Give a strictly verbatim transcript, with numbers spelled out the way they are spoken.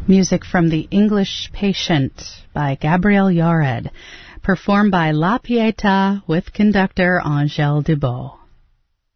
Music from The English Patient by Gabriel Yared, performed by La Pieta with conductor Angèle Dubos.